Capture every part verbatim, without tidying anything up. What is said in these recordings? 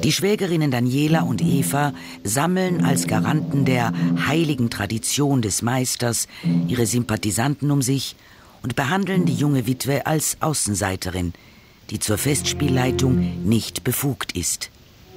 Die Schwägerinnen Daniela und Eva sammeln als Garanten der heiligen Tradition des Meisters ihre Sympathisanten um sich und behandeln die junge Witwe als Außenseiterin, die zur Festspielleitung nicht befugt ist.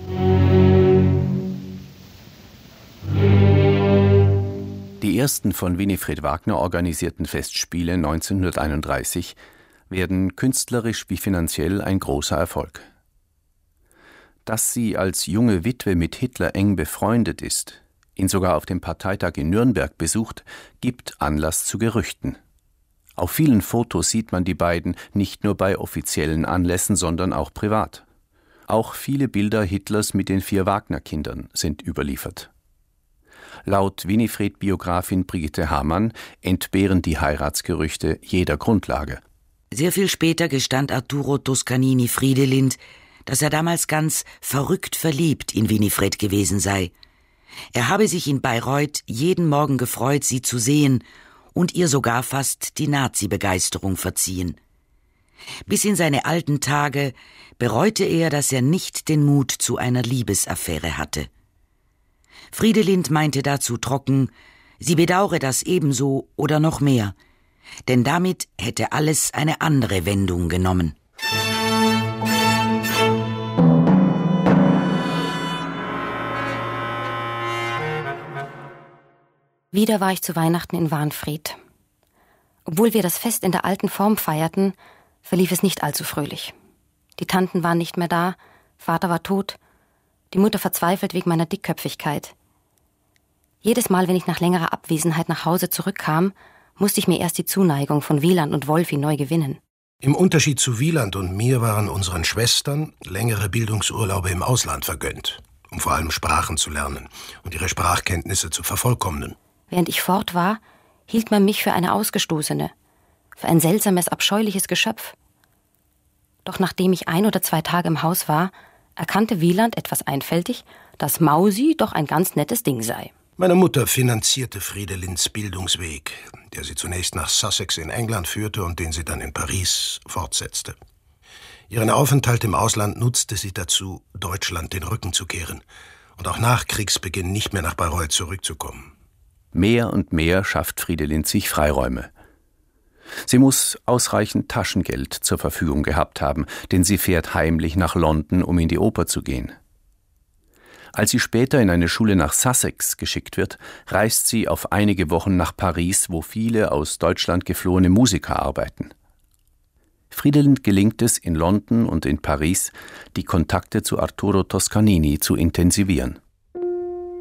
Die ersten von Winifred Wagner organisierten Festspiele neunzehnhunderteinunddreißig werden künstlerisch wie finanziell ein großer Erfolg. Dass sie als junge Witwe mit Hitler eng befreundet ist, ihn sogar auf dem Parteitag in Nürnberg besucht, gibt Anlass zu Gerüchten. Auf vielen Fotos sieht man die beiden nicht nur bei offiziellen Anlässen, sondern auch privat. Auch viele Bilder Hitlers mit den vier Wagner-Kindern sind überliefert. Laut Winifred-Biografin Brigitte Hamann entbehren die Heiratsgerüchte jeder Grundlage. Sehr viel später gestand Arturo Toscanini Fridelind, dass er damals ganz verrückt verliebt in Winifred gewesen sei. Er habe sich in Bayreuth jeden Morgen gefreut, sie zu sehen und ihr sogar fast die Nazi-Begeisterung verziehen. Bis in seine alten Tage bereute er, dass er nicht den Mut zu einer Liebesaffäre hatte. Fridelind meinte dazu trocken, sie bedaure das ebenso oder noch mehr, denn damit hätte alles eine andere Wendung genommen. Wieder war ich zu Weihnachten in Wahnfried. Obwohl wir das Fest in der alten Form feierten, verlief es nicht allzu fröhlich. Die Tanten waren nicht mehr da, Vater war tot, die Mutter verzweifelt wegen meiner Dickköpfigkeit. Jedes Mal, wenn ich nach längerer Abwesenheit nach Hause zurückkam, musste ich mir erst die Zuneigung von Wieland und Wolfi neu gewinnen. Im Unterschied zu Wieland und mir waren unseren Schwestern längere Bildungsurlaube im Ausland vergönnt, um vor allem Sprachen zu lernen und ihre Sprachkenntnisse zu vervollkommnen. Während ich fort war, hielt man mich für eine Ausgestoßene, für ein seltsames, abscheuliches Geschöpf. Doch nachdem ich ein oder zwei Tage im Haus war, erkannte Wieland etwas einfältig, dass Mausi doch ein ganz nettes Ding sei. Meine Mutter finanzierte Fridelinds Bildungsweg, der sie zunächst nach Sussex in England führte und den sie dann in Paris fortsetzte. Ihren Aufenthalt im Ausland nutzte sie dazu, Deutschland den Rücken zu kehren und auch nach Kriegsbeginn nicht mehr nach Bayreuth zurückzukommen. Mehr und mehr schafft Fridelind sich Freiräume. Sie muss ausreichend Taschengeld zur Verfügung gehabt haben, denn sie fährt heimlich nach London, um in die Oper zu gehen. Als sie später in eine Schule nach Sussex geschickt wird, reist sie auf einige Wochen nach Paris, wo viele aus Deutschland geflohene Musiker arbeiten. Fridelind gelingt es, in London und in Paris die Kontakte zu Arturo Toscanini zu intensivieren.